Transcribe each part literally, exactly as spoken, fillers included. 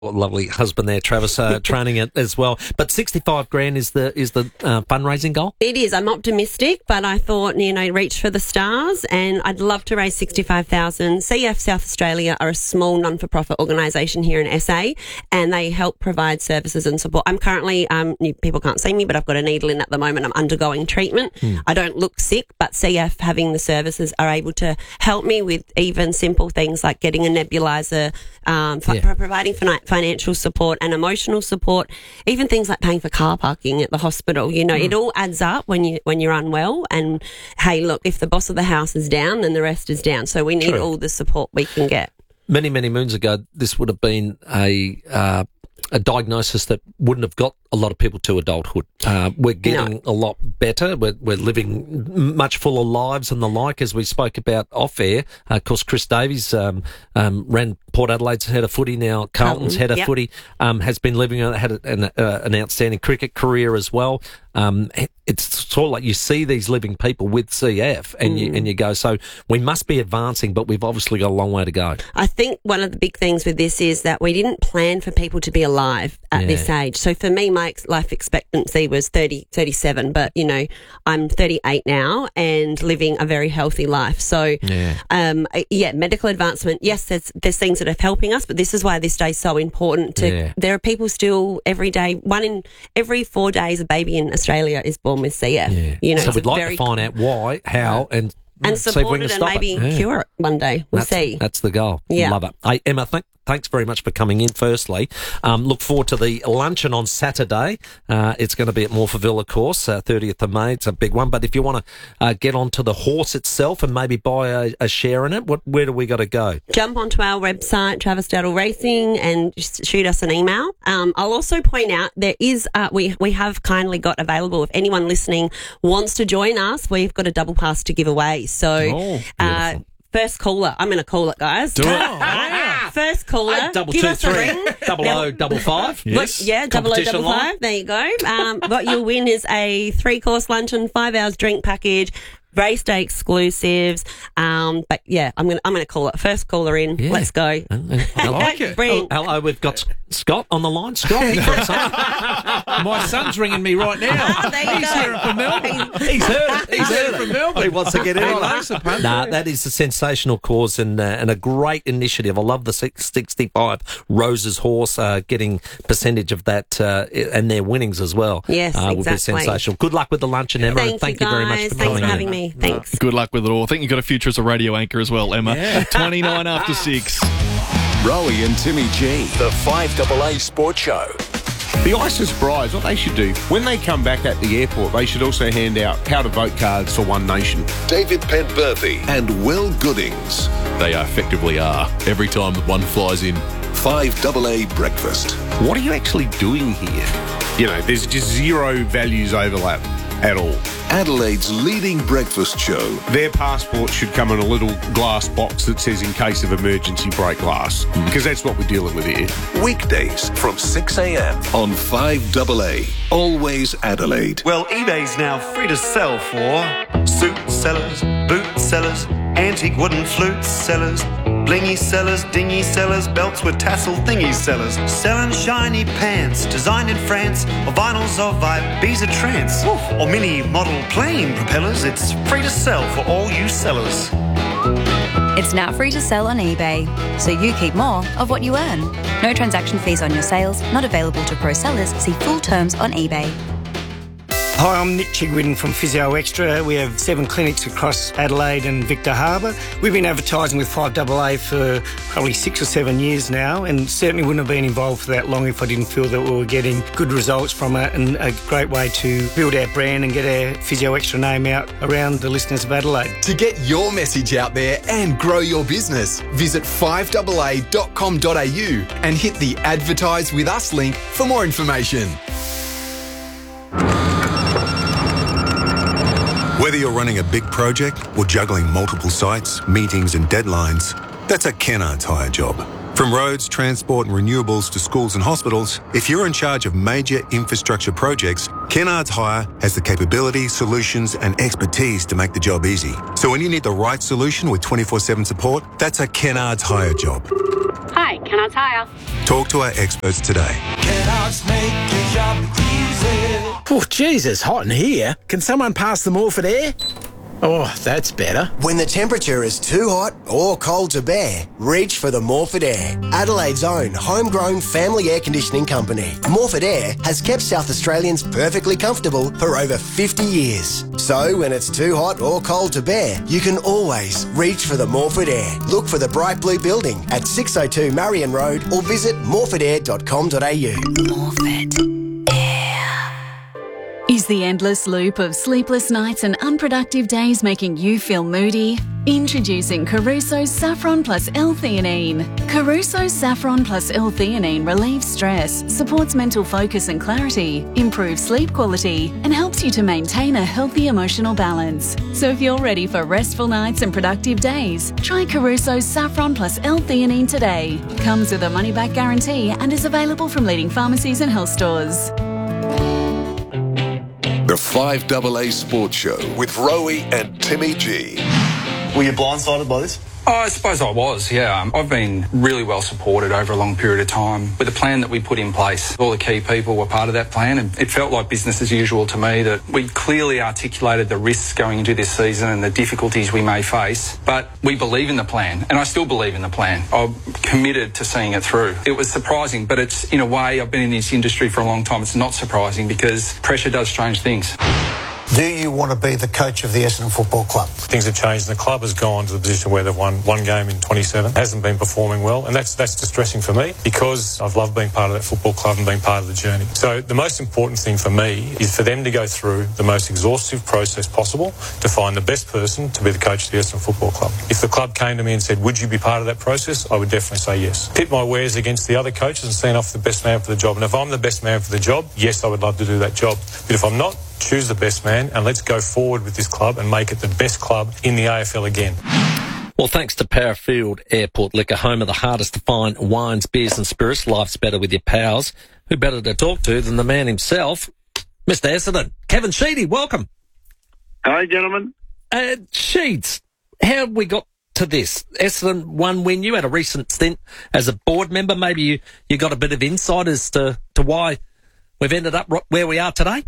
Lovely husband there, Travis, uh, training it as well. But sixty-five grand is the is the uh, fundraising goal? It is. I'm optimistic, but I thought, you know, reach for the stars, and I'd love to raise sixty-five thousand. C F South Australia are a small non-for-profit organisation here in S A, and they help provide services and support. I'm currently, um, you, people can't see me, but I've got a needle in at the moment. I'm undergoing treatment. Hmm. I don't look sick, but C F having the services are able to help me with even simple things like getting a nebulizer, um, for, yeah. for providing for night financial support and emotional support, even things like paying for car parking at the hospital. You know, mm. it all adds up when you when you're unwell. And hey, look, if the boss of the house is down, then the rest is down. So we need True. all the support we can get. Many, many moons ago, this would have been a uh, a diagnosis that wouldn't have got a lot of people to adulthood. Uh, we're getting no. a lot better. We're, we're living much fuller lives and the like, as we spoke about off air. Uh, of course, Chris Davies um, um, ran Port Adelaide's head of footy now. Carlton's head of yep. footy um, has been living, had an, uh, an outstanding cricket career as well. Um, it's sort of like you see these living people with C F and, mm. you, and you go, so we must be advancing, but we've obviously got a long way to go. I think one of the big things with this is that we didn't plan for people to be alive at yeah. this age. So for me, my life expectancy was thirty, thirty-seven, but, you know, I'm thirty-eight now and living a very healthy life. So, yeah, um, yeah medical advancement, yes, there's, there's things that are helping us, but this is why this day is so important. To, yeah. There are people still every day, one in every four days, a baby in Australia is born with C F. Yeah. You know, so we'd like to find out why, how, and and support it and maybe it. cure it one day. We'll that's, see. That's the goal. Yeah. Love it. Hey, Emma, thank, thanks very much for coming in, firstly. Um, look forward to the luncheon on Saturday. Uh, it's going to be at Morphettville, of course, uh, thirtieth of May. It's a big one. But if you want to uh, get onto the horse itself and maybe buy a, a share in it, what, where do we got to go? Jump onto our website, Travis Daddle Racing, and just shoot us an email. Um, I'll also point out there is, uh, we, we have kindly got available, if anyone listening wants to join us, we've got a double pass to give away. So, oh, uh, first caller, I'm going to call it, guys. Do it. Oh, first caller, hey, double give two, us three. a ring. Double O, double five. Yes. Yeah, double O, double five. There you go. Um, what you'll win is a three-course luncheon, five hours drink package, race day exclusives. Um, but yeah, I'm gonna I'm gonna call it. First caller in. Yeah. Let's go. I like it. Oh, hello, we've got Scott on the line. Scott, my son's ringing me right now. Oh, there you He's go. hearing from Melbourne. He's heard it. He's heard it from Melbourne. He wants to get in on it. Nah, that is a sensational cause and uh, and a great initiative. I love the sixty-five Roses horse uh, getting percentage of that uh, and their winnings as well. Yes, uh, exactly. Would be sensational. Good luck with the luncheon, Emma. Thank, and thank you, you, very much for Thanks coming for having in. me. Thanks. Good luck with it all. I think you've got a future as a radio anchor as well, Emma. Yeah. twenty-nine after six. Rowie and Timmy G, the five A A Sports Show. The ISIS Brides, what they should do, when they come back at the airport, they should also hand out how to vote cards for One Nation. David Pentberthy and Will Goodings. They effectively are, every time that one flies in. five A A Breakfast. What are you actually doing here? You know, there's just zero values overlap at all. Adelaide's leading breakfast show. Their passport should come in a little glass box that says in case of emergency break glass, mm. because that's what we're dealing with here. Weekdays from six a.m. on five A A. Always Adelaide. Well, eBay's now free to sell for suit sellers, boot sellers, antique wooden flute sellers, blingy sellers, dingy sellers, belts with tassel thingy sellers, selling shiny pants designed in France, or vinyls of Ibiza trance, or mini model plane propellers. It's free to sell for all you sellers. It's now free to sell on eBay, so you keep more of what you earn. No transaction fees on your sales, not available to pro sellers. See full terms on eBay. Hi, I'm Nick Chigwin from Physio Extra. We have seven clinics across Adelaide and Victor Harbour. We've been advertising with five A A for probably six or seven years now, and certainly wouldn't have been involved for that long if I didn't feel that we were getting good results from it, and a great way to build our brand and get our Physio Extra name out around the listeners of Adelaide. To get your message out there and grow your business, visit five A A dot com dot a u and hit the Advertise With Us link for more information. Whether you're running a big project or juggling multiple sites, meetings and deadlines, that's a Kennards Hire job. From roads, transport and renewables to schools and hospitals, if you're in charge of major infrastructure projects, Kennards Hire has the capability, solutions and expertise to make the job easy. So when you need the right solution with twenty-four seven support, that's a Kennards Hire job. Hi, Kennards Hire. Talk to our experts today. Oh, jeez, it's hot in here. Can someone pass the Morford air? Oh, that's better. When the temperature is too hot or cold to bear, reach for the Morford Air, Adelaide's own homegrown family air conditioning company. Morford Air has kept South Australians perfectly comfortable for over fifty years. So when it's too hot or cold to bear, you can always reach for the Morford Air. Look for the bright blue building at six oh two Marion Road or visit morford air dot com dot a u. Morford. Is the endless loop of sleepless nights and unproductive days making you feel moody? Introducing Caruso's Saffron plus L-theanine. Caruso's Saffron plus L-theanine relieves stress, supports mental focus and clarity, improves sleep quality, and helps you to maintain a healthy emotional balance. So if you're ready for restful nights and productive days, try Caruso's Saffron plus L-theanine today. Comes with a money-back guarantee and is available from leading pharmacies and health stores. The five A A Sports Show with Rowie and Timmy G. Were you blindsided by this? Oh, I suppose I was, yeah. Um, I've been really well supported over a long period of time with the plan that we put in place. All the key people were part of that plan, and it felt like business as usual to me, that we clearly articulated the risks going into this season and the difficulties we may face. But we believe in the plan, and I still believe in the plan. I'm committed to seeing it through. It was surprising, but it's, in a way, I've been in this industry for a long time. It's not surprising because pressure does strange things. Do you want to be the coach of the Essendon Football Club? Things have changed and the club has gone to the position where they've won one game in twenty-seven, hasn't been performing well, and that's that's distressing for me because I've loved being part of that football club and being part of the journey. So the most important thing for me is for them to go through the most exhaustive process possible to find the best person to be the coach of the Essendon Football Club. If the club came to me and said, would you be part of that process, I would definitely say yes. Pit my wares against the other coaches and see off the best man for the job. And if I'm the best man for the job, yes, I would love to do that job. But if I'm not, choose the best man and let's go forward with this club and make it the best club in the A F L again. Well, thanks to Parafield Airport Liquor, home of the hardest to find wines, beers and spirits. Life's better with your pals. Who better to talk to than the man himself, Mister Essendon. Kevin Sheedy, welcome. Hi, gentlemen. Uh, Sheeds, how have we got to this? Essendon one win. You had a recent stint as a board member. Maybe you, you got a bit of insight as to, to why we've ended up where we are today?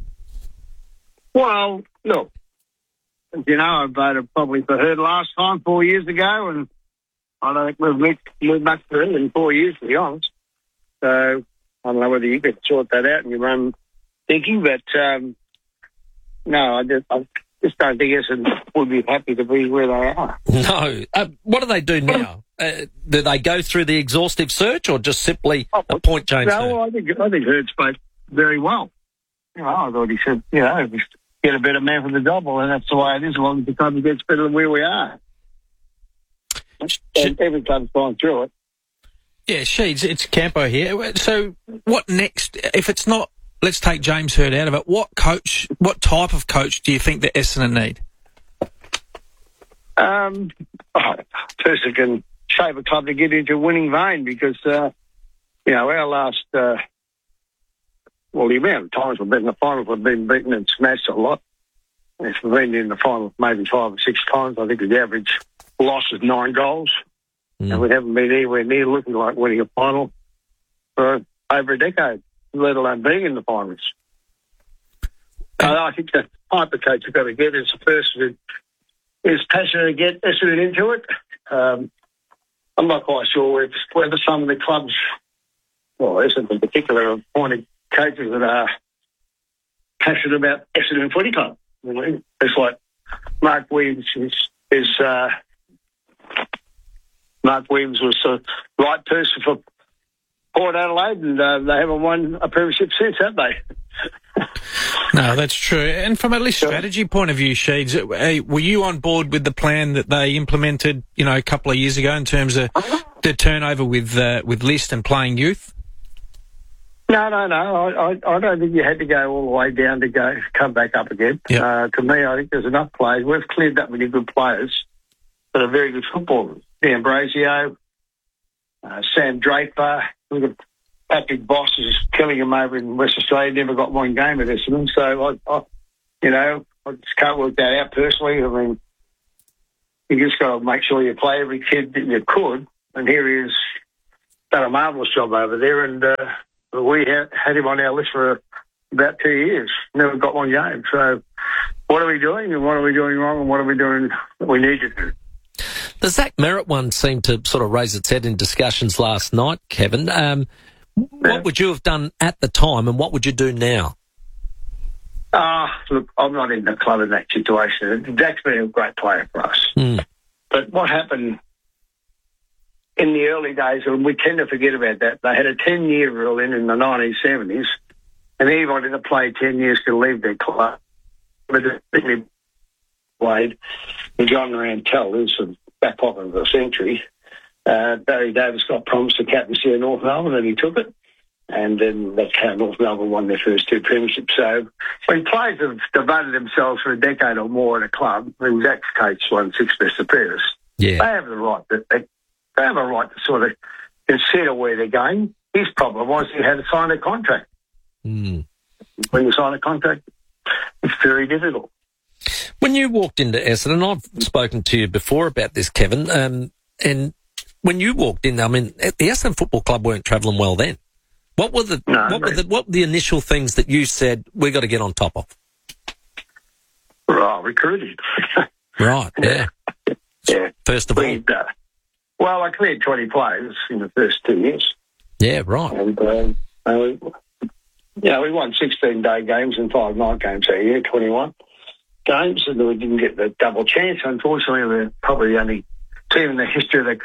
Well, look, you know, I voted probably for her last time four years ago, and I don't think we've moved, moved much for her in four years, to be honest. So I don't know whether you could sort that out in your own thinking, but um, no, I just, I just don't think Essendon would be happy to be where they are. No. Uh, what do they do now? Uh, do they go through the exhaustive search or just simply oh, appoint James No, Hird? I think, I think Hird spoke very well. You know, I thought he said, you know, get a better man for the job, and that's the way it is. As long as the club gets better than where we are, and every club's gone through it. Yeah, Sheeds, it's Campo here. So, what next? If it's not, let's take James Hird out of it. What coach? What type of coach do you think that Essendon need? Um, oh, person can shape a club to get into a winning vein because uh, you know our last. Uh, Well, the amount of times we've been in the finals, we've been beaten and smashed a lot. If we've been in the final maybe five or six times, I think the average loss is nine goals. Mm. And we haven't been anywhere near looking like winning a final for over a decade, let alone being in the finals. So I think the type of coach you've got to get is a person who is passionate to get Essendon into it. Um, I'm not quite sure whether some of the clubs, well, Essendon in particular, have appointed coaches that are passionate about Essendon Footy Club. I mean, it's like Mark Williams is, is uh, Mark Williams was the right person for Port Adelaide, and uh, they haven't won a premiership since, have they? No, that's true. And from a list strategy point of view, Sheeds, were you on board with the plan that they implemented, you know, a couple of years ago in terms of the turnover with uh, with list and playing youth? No, no, no. I, I, I don't think you had to go all the way down to go come back up again. Yep. Uh, to me, I think there's enough players. We've cleared that many good players that are very good footballers. D'Ambrosio, uh, Sam Draper, look at Patrick Boss is killing him over in West Australia. Never got one game at Essendon, so I, I, you know, I just can't work that out personally. I mean, you just got to make sure you play every kid that you could. And here he is done a marvellous job over there, and uh, we had, had him on our list for about two years. Never got one game. So what are we doing, and what are we doing wrong, and what are we doing that we need to do? The Zach Merritt one seemed to sort of raise its head in discussions last night, Kevin. Um, what would you have done at the time, and what would you do now? Ah, uh, look, I'm not in the club in that situation. Zach's been a great player for us. Mm. But what happened in the early days, and we tend to forget about that, they had a ten-year rule in in the nineteen seventies, and anybody that played ten years could leave their club. But it played with John Rantell, who's the back pocket of the century. Uh, Barry Davis got promised the captaincy of North Melbourne, and he took it. And then that's how North Melbourne won their first two premierships. So when players have devoted themselves for a decade or more at a club, when Zach's coach won six best of Paris, yeah. they have the right. To, they, they have a right to sort of consider where they're going. His problem was he had to sign a contract. Mm. When you sign a contract, it's very difficult. When you walked into Essendon, I've spoken to you before about this, Kevin, um, and when you walked in, I mean, the Essendon Football Club weren't travelling well then. What were the no, what were the what were the initial things that you said we got to get on top of? Right, recruiting. Right, yeah, yeah. First of all, uh, well, I cleared twenty players in the first two years. Yeah, right. And uh, uh, we, yeah, we won sixteen day games and five night games that year, twenty-one games, and we didn't get the double chance. Unfortunately, we're probably the only team in the history of the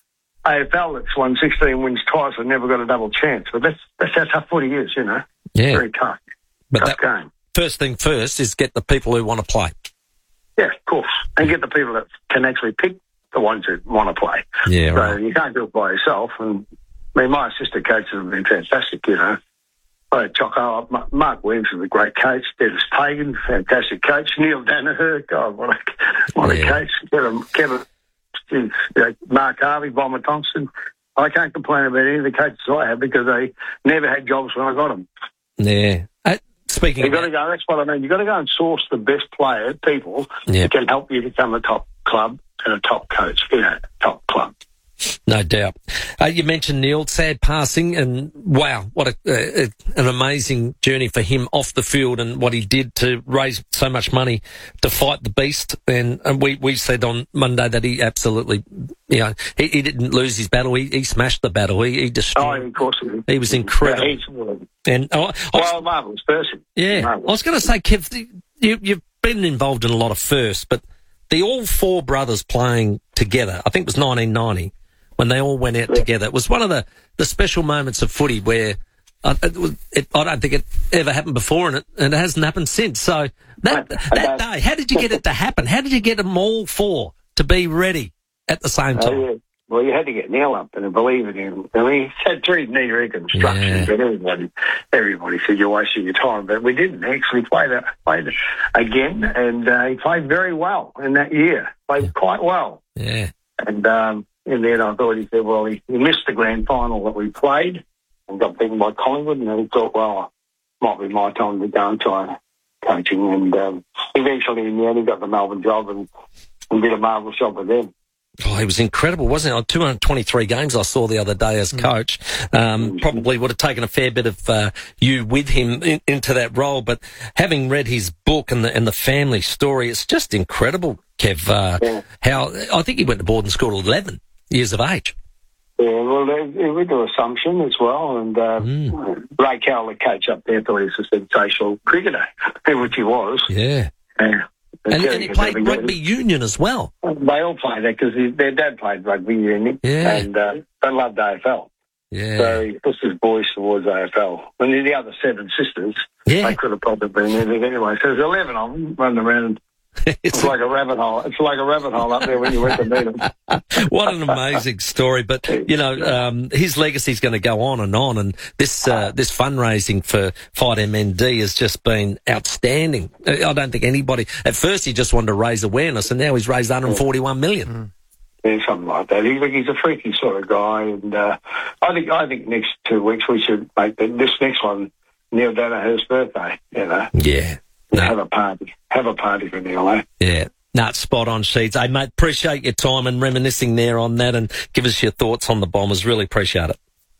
A F L that's won sixteen wins twice and never got a double chance. But that's that's how tough footy is, you know. Yeah. Very tough. But tough that, game. First thing first is get the people who want to play. Yeah, of course. And get the people that can actually pick the ones who want to play. Yeah, so right. you can't do it by yourself. And I mean, my assistant coaches have been fantastic, you know. I had Choco, Mark Williams was a great coach. Dennis Pagan, fantastic coach. Neil Danaher, God, what a, what yeah. a coach. Kevin, Kevin you know, Mark Harvey, Bomber Thompson. I can't complain about any of the coaches I have because they never had jobs when I got them. Yeah. Uh, speaking, you've got to go. That's what I mean. You've got to go and source the best player people yeah. that can help you become a top club and a top coach in a top club. No doubt. Uh, you mentioned Neil, sad passing, and wow, what a, uh, an amazing journey for him off the field and what he did to raise so much money to fight the beast. And, and we, we said on Monday that he absolutely, you know, he, he didn't lose his battle. He, he smashed the battle. He, he destroyed. Oh, of course he did. He was incredible. Yeah, he's, and oh, I was, well, marvellous person. Yeah. Marvelous. I was going to say, Kev, you, you've been involved in a lot of firsts, but the all four brothers playing together, I think it was nineteen ninety. When they all went out yeah. together. It was one of the, the special moments of footy where uh, it was, it, I don't think it ever happened before, and it, and it hasn't happened since. So that that day, how did you get it to happen? How did you get them all four to be ready at the same time? Oh, yeah. Well, you had to get Neil up and believe in him. I mean, he had three knee reconstructions, yeah. but everybody, everybody said you're wasting your time. But we didn't actually play that played again, and uh, he played very well in that year. Played yeah. quite well. Yeah. And um, in the end, I thought he said, well, he, he missed the grand final that we played and got beaten by Collingwood, and he thought, well, it might be my time to go and try coaching. And um, eventually, in the end, he got the Melbourne job and, and did a marvellous job with them. Oh, he was incredible, wasn't he? two hundred twenty-three games I saw the other day as coach. Um, probably would have taken a fair bit of uh, you with him in, into that role. But having read his book and the and the family story, it's just incredible, Kev. Uh, yeah. How I think he went to boarding school at eleven years of age. Yeah, well, they, we do Assumption as well, and uh, mm. Ray Carroll, the coach up there, thought he was a sensational cricketer, which he was. Yeah. Yeah. And, and he played rugby union as well. They all played that because their dad played rugby union, yeah. and uh, they loved A F L. Yeah. So he pushed his boys towards A F L. And the other seven sisters, yeah. they could have probably been in it anyway. So there's eleven of them running around. It's like a rabbit hole. It's like a rabbit hole up there when you went to meet them. What an amazing story! But you know, um, his legacy is going to go on and on. And this uh, this fundraising for Fight M N D has just been outstanding. I don't think anybody. At first, he just wanted to raise awareness, and now he's raised one hundred forty-one million. Yeah, something like that. He's, he's a freaky sort of guy, and uh, I think I think next two weeks we should make the, this next one Neil Danaher's birthday. You know. Yeah. No. Have a party. Have a party for Neil, eh? Yeah. No, it's spot on, Sheeds. Hey, mate, appreciate your time and reminiscing there on that, and give us your thoughts on the Bombers. Really appreciate it.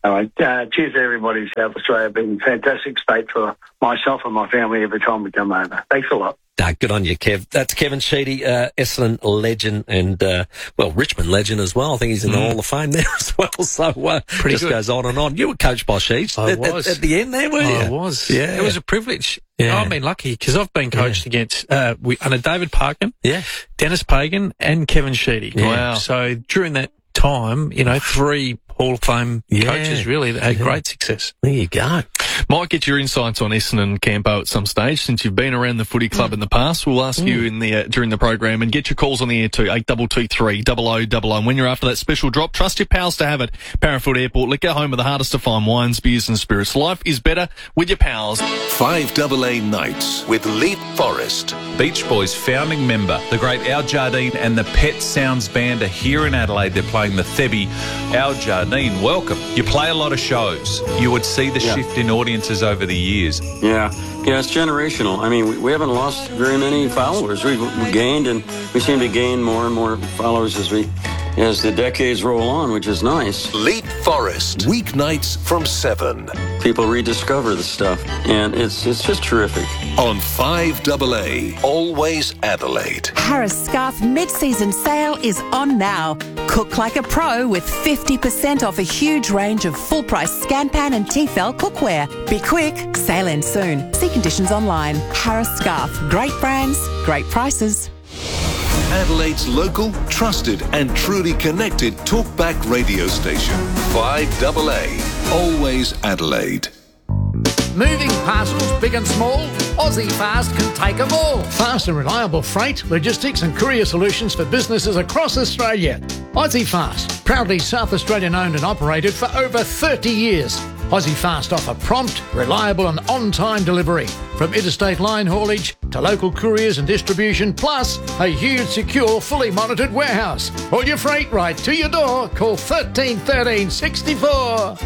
All right. Uh, cheers to everybody in South Australia. Been a fantastic state for myself and my family every time we come over. Thanks a lot. Ah, good on you, Kev. That's Kevin Sheedy, uh, Essendon legend and, uh, well, Richmond legend as well. I think he's in the Mm. Hall of Fame there as well. So, uh, Pretty just good. goes on and on. You were coached by Sheeds I at, was. At, at the end there, weren't you? I was. Yeah. It was a privilege. Yeah. I've been lucky because I've been coached against uh, we, under David Parkin, yeah, Dennis Pagan, and Kevin Sheedy. Yeah. Wow. So during that time, you know, three Hall of Fame Yeah. coaches really that had Yeah. great success. There you go. Might get your insights on Essendon Campo at some stage since you've been around the footy club in the past. We'll ask you in the uh, during the program and get your calls on the air too. Eight double two three double o double o. And when you're after that special drop, trust your pals to have it. Parafoot Airport, liquor home of the hardest to find wines, beers, and spirits. Life is better with your pals. five double A Nights with Leap Forest. Beach Boys founding member, the great Al Jardine and the Pet Sounds Band are here in Adelaide. They're playing the Thebby. Al Jardine, welcome. You play a lot of shows. You would see the Yeah. shift in audiences over the years. Yeah, yeah, it's generational. I mean, we, we haven't lost very many followers. We've, we've gained, and we seem to gain more and more followers as we, as the decades roll on, which is nice. Leap Forest, weeknights from seven. People rediscover the stuff, and it's it's just terrific. On five double A, always Adelaide. Harris Scarf mid-season sale is on now. Cook like a pro with fifty percent off a huge range of full-price Scanpan and T-F L cookware. Be quick, sale ends soon. See conditions online. Harris Scarf, great brands, great prices. Adelaide's local, trusted and truly connected talkback radio station. five double A, always Adelaide. Moving parcels, big and small, Aussie Fast can take them all. Fast and reliable freight, logistics and courier solutions for businesses across Australia. Aussie Fast, proudly South Australian owned and operated for over thirty years. Aussie Fast offer prompt, reliable and on-time delivery. From interstate line haulage to local couriers and distribution, plus a huge, secure, fully monitored warehouse. All your freight right to your door. Call thirteen thirteen sixty-four.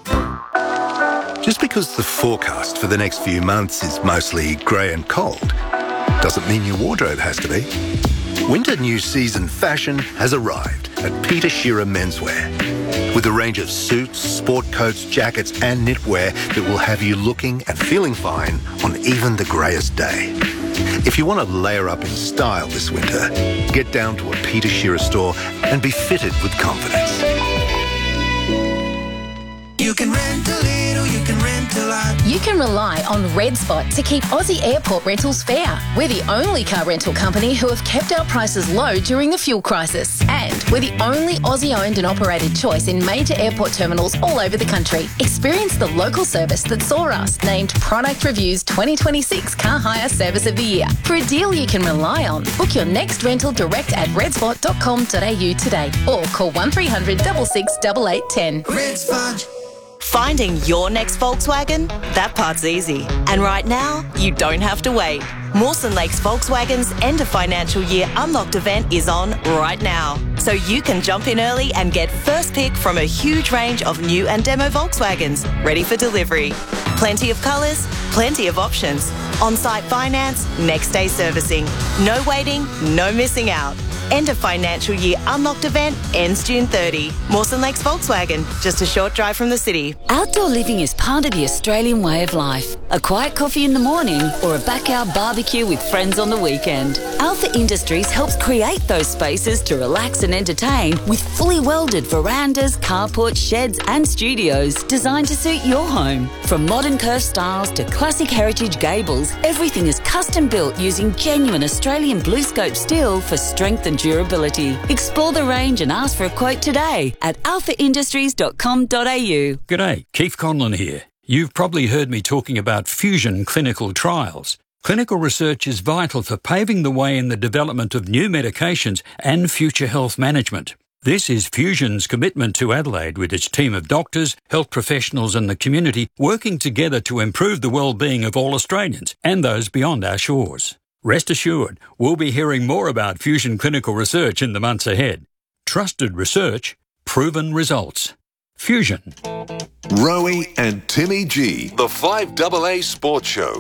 Just because the forecast for the next few months is mostly grey and cold, doesn't mean your wardrobe has to be. Winter new season fashion has arrived at Peter Shearer Menswear. With a range of suits, sport coats, jackets and knitwear that will have you looking and feeling fine on even the greyest day. If you want to layer up in style this winter, get down to a Peter Shearer store and be fitted with confidence. You can rent a little, you can rent a lot. You can rely on Red Spot to keep Aussie airport rentals fair. We're the only car rental company who have kept our prices low during the fuel crisis. And we're the only Aussie-owned and operated choice in major airport terminals all over the country. Experience the local service that saw us named Product Review's twenty twenty-six Car Hire Service of the Year. For a deal you can rely on, book your next rental direct at redspot dot com dot a u today or call one three hundred six six eight eight one zero. Red Spot. Finding your next Volkswagen? That part's easy. And right now, you don't have to wait. Mawson Lakes Volkswagen's end of financial year unlocked event is on right now. So you can jump in early and get first pick from a huge range of new and demo Volkswagens ready for delivery. Plenty of colours, plenty of options. On-site finance, next day servicing. No waiting, no missing out. End of financial year unlocked event ends June thirtieth. Mawson Lakes Volkswagen, just a short drive from the city. Outdoor living is part of the Australian way of life. A quiet coffee in the morning or a backyard barbecue with friends on the weekend. Alpha Industries helps create those spaces to relax and entertain with fully welded verandas, carports, sheds and studios designed to suit your home. From modern curved styles to classic heritage gables, everything is custom built using genuine Australian blue scope steel for strength and durability. Explore the range and ask for a quote today at alpha industries dot com dot a u. G'day, Keith Conlon here. You've probably heard me talking about fusion clinical trials. Clinical research is vital for paving the way in the development of new medications and future health management. This is Fusion's commitment to Adelaide with its team of doctors, health professionals and the community working together to improve the well-being of all Australians and those beyond our shores. Rest assured, we'll be hearing more about fusion clinical research in the months ahead. Trusted research, proven results. Fusion. Rowie and Timmy G, the five double A Sports Show.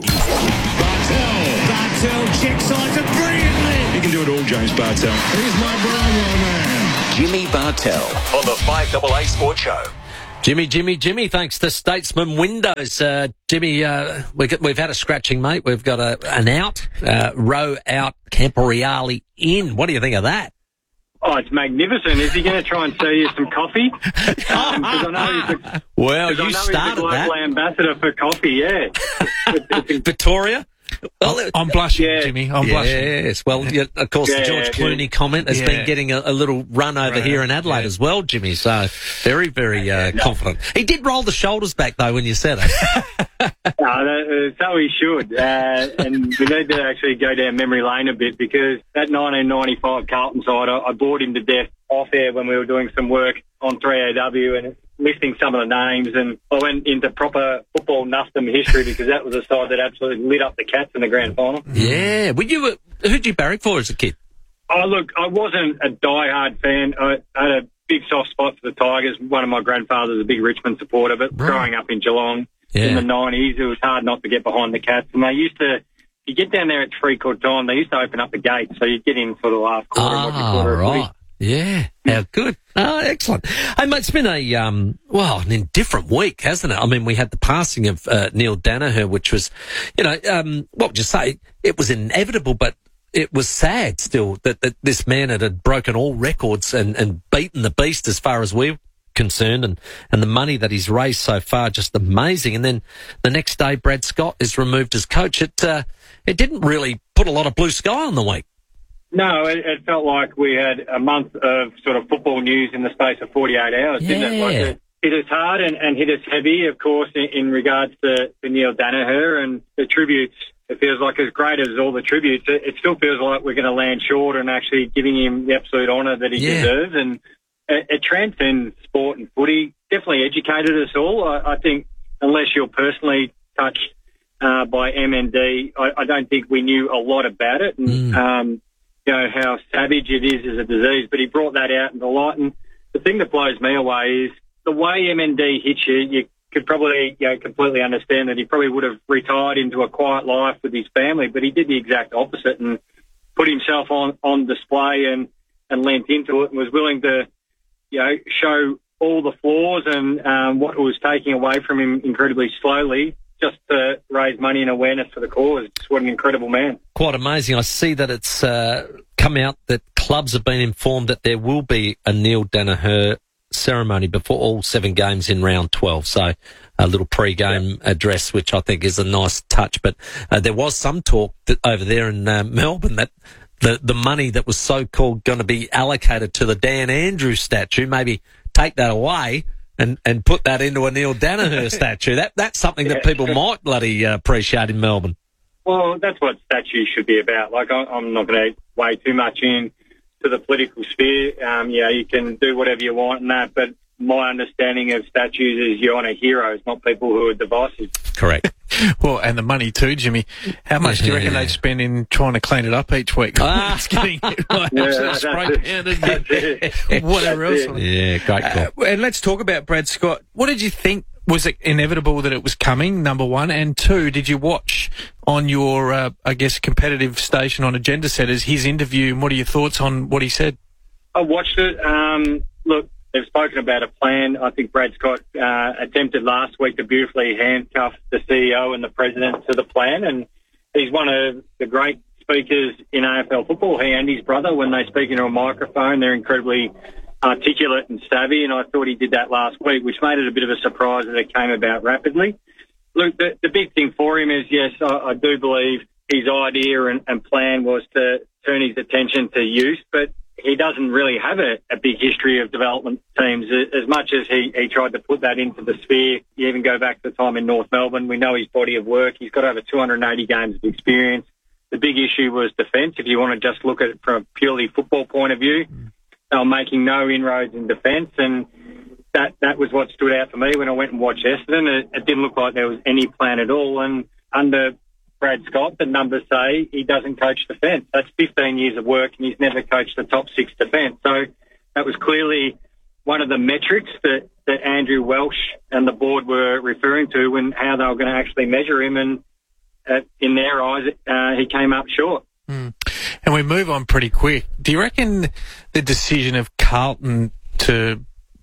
Bartel, Bartel check sides it brilliantly. You can do it all, James Bartel. Here's my brother, man. Jimmy Bartel on the five double A Sports Show. Jimmy, Jimmy, Jimmy, thanks to Statesman Windows. Uh, Jimmy, uh, we got, we've had a scratching, mate. We've got a, an out, uh, row out, Camporeale in. What do you think of that? Oh, it's magnificent. Is he going to try and sell you some coffee? Um, I know he's a, well, you I know started he's a global that. ambassador for coffee, yeah. Victoria? Well, I'm blushing, yeah. Jimmy. I'm yes. blushing. Yes. Well, yeah, of course, Yeah, the George yeah. Clooney comment has Yeah. been getting a, a little run over Right. here in Adelaide Yeah. as well, Jimmy. So very, very uh, confident. He did roll the shoulders back, though, when you said it. No, that, uh, so he should. Uh, and we need to actually go down memory lane a bit because that nineteen ninety-five Carlton side, I, I bored him to death off air when we were doing some work on three A W and listing some of the names. And I went into proper football nuffdom history because that was a side that absolutely lit up the Cats in the grand final. Yeah. Were you, uh, who'd you barrack for as a kid? Oh, look, I wasn't a die-hard fan. I had a big soft spot for the Tigers. One of my grandfathers was a big Richmond supporter, but Right. growing up in Geelong Yeah. in the nineties, it was hard not to get behind the Cats. And they used to, you get down there at three-quarter time, they used to open up the gates, so you'd get in for the last quarter and watch a Ah, quarter of right. footy. Yeah. How good. Oh, excellent. Hey, mate, it's been a, um, well, an indifferent week, hasn't it? I mean, we had the passing of uh, Neil Danaher, which was, you know, um, what would you say? It was inevitable, but it was sad still that, that this man had, had broken all records and, and beaten the beast as far as we're concerned, and, and the money that he's raised so far, just amazing. And then the next day, Brad Scott is removed as coach. It, uh, it didn't really put a lot of blue sky on the week. No, it, it felt like we had a month of sort of football news in the space of forty-eight hours, didn't it? Like Yeah. it hit us hard and, and hit us heavy, of course, in, in regards to, to Neil Danaher and the tributes. It feels like as great as all the tributes, it, it still feels like we're going to land short and actually giving him the absolute honour that he Yeah. deserves. And it, it transcends sport and footy. Definitely educated us all. I, I think unless you're personally touched uh, by M N D, I, I don't think we knew a lot about it. And, Mm. um, you know, how savage it is as a disease, but he brought that out into light. And the thing that blows me away is the way M N D hits you, you could probably, you know, completely understand that he probably would have retired into a quiet life with his family, but he did the exact opposite and put himself on, on display and, and lent into it and was willing to, you know, show all the flaws and um, what was taking away from him incredibly slowly just to raise money and awareness for the cause. Just what an incredible man. Quite amazing. I see that it's uh, come out that clubs have been informed that there will be a Neil Danaher ceremony before all seven games in round twelve. So a little pre-game address, which I think is a nice touch. But uh, there was some talk that over there in uh, Melbourne that the, the money that was so-called going to be allocated to the Dan Andrews statue, maybe take that away and, and put that into a Neil Danaher statue. That That's something that people might bloody uh, appreciate in Melbourne. Well, that's what statues should be about. Like, I, I'm not going to weigh too much in to the political sphere. Um, yeah, you can do whatever you want and that, but my understanding of statues is you honour heroes, not people who are divisive. Correct. Well, and the money too, Jimmy. How much do you reckon they'd spend in trying to clean it up each week? Ah. It's getting like, Yeah, absolutely that's spray it. painted, That's it. whatever That's else. it. Yeah, great call. Uh, and let's talk about Brad Scott. What did you think? Was it inevitable that it was coming, number one? And two, did you watch on your, uh, I guess, competitive station on Agenda Setters his interview, and what are your thoughts on what he said? I watched it. Um, look, they've spoken about a plan. I think Brad Scott uh, attempted last week to beautifully handcuff the C E O and the president to the plan, and he's one of the great speakers in A F L football. He and his brother, when they speak into a microphone, they're incredibly articulate and savvy, and I thought he did that last week, which made it a bit of a surprise that it came about rapidly. Look, the, the big thing for him is, yes, I, I do believe his idea and, and plan was to turn his attention to youth, but he doesn't really have a, a big history of development teams. As much as he, he tried to put that into the sphere, you even go back to the time in North Melbourne, we know his body of work. He's got over two hundred eighty games of experience. The big issue was defence. If you want to just look at it from a purely football point of view, they were making no inroads in defence, and that, that was what stood out for me when I went and watched Essendon. It, it didn't look like there was any plan at all, and under Brad Scott, the numbers say he doesn't coach defence. That's fifteen years of work, and he's never coached the top six defence. So that was clearly one of the metrics that, that Andrew Welsh and the board were referring to and how they were going to actually measure him, and uh, in their eyes, uh, he came up short. Mm. And we move on pretty quick. Do you reckon the decision of Carlton to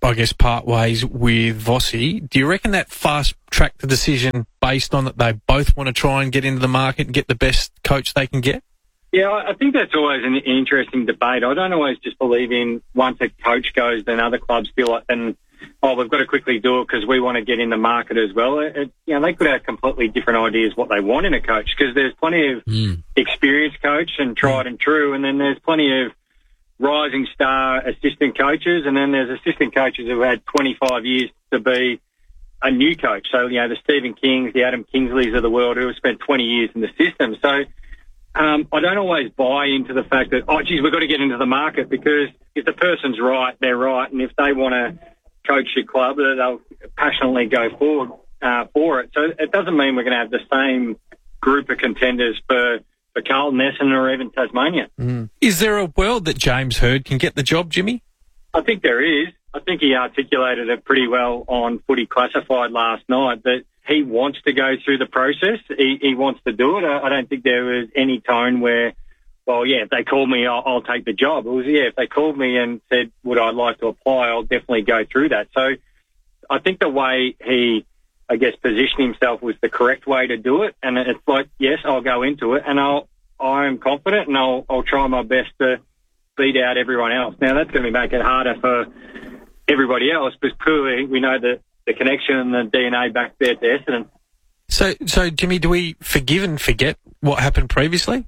I guess, part ways with Vossi. Do you reckon that fast-tracked the decision based on that they both want to try and get into the market and get the best coach they can get? Yeah, I think that's always an interesting debate. I don't always just believe in once a coach goes, then other clubs feel like, then, oh, we've got to quickly do it because we want to get in the market as well. It, it, you know, they could have completely different ideas what they want in a coach because there's plenty of mm. experienced coach and tried mm. and true, and then there's plenty of rising star assistant coaches, and then there's assistant coaches who had twenty-five years to be a new coach. So, you know, the Stephen Kings, the Adam Kingsleys of the world who have spent twenty years in the system. So um, I don't always buy into the fact that, oh, geez, we've got to get into the market because if the person's right, they're right, and if they want to coach your club, they'll passionately go forward uh, for it. So it doesn't mean we're going to have the same group of contenders for for Carlton, Essendon, or even Tasmania. Mm. Is there a world that James Hird can get the job, Jimmy? I think there is. I think he articulated it pretty well on Footy Classified last night, that he wants to go through the process. He, he wants to do it. I, I don't think there was any tone where, well, yeah, if they call me, I'll, I'll take the job. It was, yeah, if they called me and said, would I like to apply, I'll definitely go through that. So I think the way he, I guess, positioned himself was the correct way to do it. And it's like, yes, I'll go into it and I'll, I'm confident and I'll, I'll try my best to beat out everyone else. Now, that's going to make it harder for everybody else because clearly we know that the connection and the D N A back there to Essendon. So, so Jimmy, do we forgive and forget what happened previously?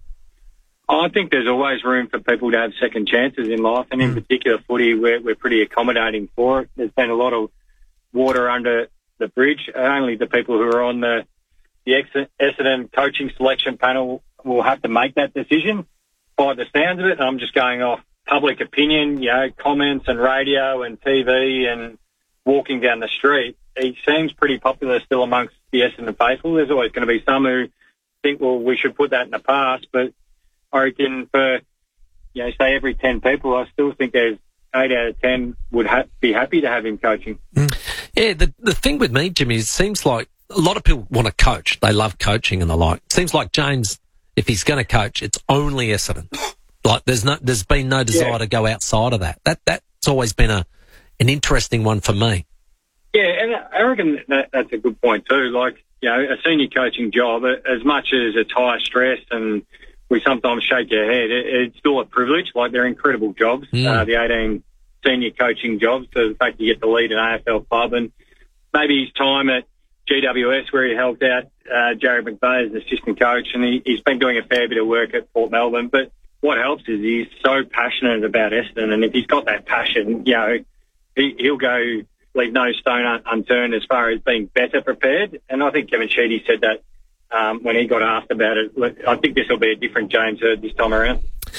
I think there's always room for people to have second chances in life, and in mm. particular footy, we're, we're pretty accommodating for it. There's been a lot of water under the bridge. Only the people who are on the, the Essendon coaching selection panel will have to make that decision. By the sounds of it, I'm just going off public opinion, you know, comments and radio and T V and walking down the street. He seems pretty popular still amongst the Essendon faithful. There's always going to be some who think, well, we should put that in the past, but I reckon for, you know, say every ten people, I still think there's eight out of ten would ha- be happy to have him coaching. Mm. Yeah, the the thing with me, Jimmy, is it seems like a lot of people want to coach. They love coaching and the like. It seems like James, if he's going to coach, it's only Essendon. Like there's no, there's been no desire yeah. to go outside of that. That that's always been a an interesting one for me. Yeah, and I reckon that, that's a good point too. Like, you know, a senior coaching job, as much as it's high stress and we sometimes shake your head, it, it's still a privilege. Like, they're incredible jobs, mm. uh, the eighteen senior coaching jobs. So the fact you get to lead an A F L club, and maybe his time at G W S where he helped out uh, Jared McVeigh as an assistant coach, and he, he's been doing a fair bit of work at Port Melbourne. But what helps is he's so passionate about Essendon, and if he's got that passion, you know, he, he'll go leave no stone un- unturned as far as being better prepared. And I think Kevin Sheedy said that um, when he got asked about it. I think this will be a different James Hird this time around.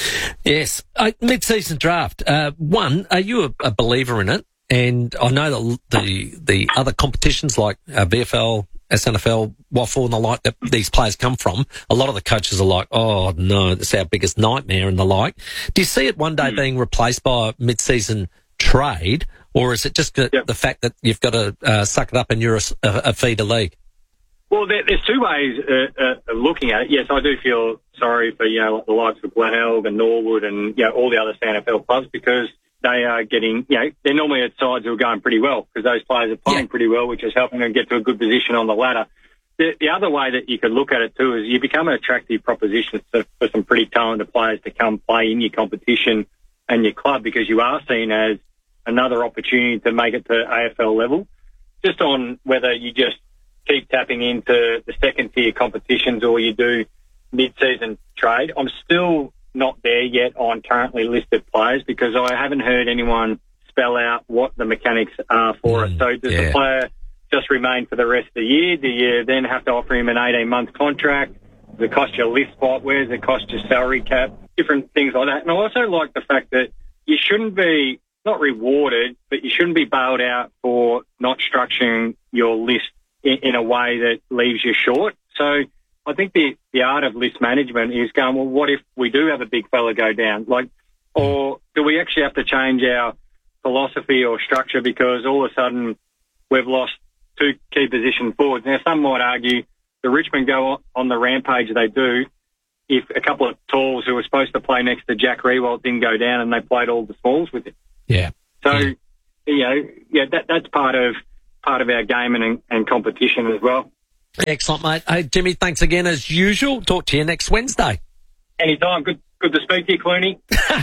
Yes. Uh, mid-season draft. Uh, one, are you a, a believer in it? And I know that the the other competitions like uh, V F L, S N F L, Waffle and the like that these players come from, a lot of the coaches are like, oh, no, that's our biggest nightmare and the like. Do you see it one day mm. being replaced by a mid-season trade, or is it just the, yep. the fact that you've got to uh, suck it up and you're a, a feeder league? Well, there, there's two ways uh, uh, of looking at it. Yes, I do feel sorry for, you know, the likes of Glenelg and Norwood and, you know, all the other S A N F L clubs because they are getting, you know, they're normally at sides who are going pretty well because those players are playing yeah. pretty well, which is helping them get to a good position on the ladder. The, the other way that you could look at it too is you become an attractive proposition for, for some pretty talented players to come play in your competition and your club because you are seen as another opportunity to make it to A F L level. Just on whether you just keep tapping into the second tier competitions or you do mid-season trade. I'm still not there yet on currently listed players because I haven't heard anyone spell out what the mechanics are for mm, it. So does yeah. the player just remain for the rest of the year? Do you then have to offer him an eighteen-month contract? Does it cost you a lift spot? Where does it cost you salary cap? Different things like that. And I also like the fact that you shouldn't be, not rewarded, but you shouldn't be bailed out for not structuring your list in, in a way that leaves you short. So I think the, the art of list management is going, well, what if we do have a big fella go down? Like, or do we actually have to change our philosophy or structure because all of a sudden we've lost two key position forwards? Now, some might argue the Richmond go on the rampage they do if a couple of talls who were supposed to play next to Jack Riewoldt didn't go down and they played all the smalls with him. Yeah. So yeah. you know, yeah, that that's part of part of our game and and competition as well. Excellent, mate. Hey, Jimmy, thanks again as usual. Talk to you next Wednesday. Anytime. Good good to speak to you, Clooney.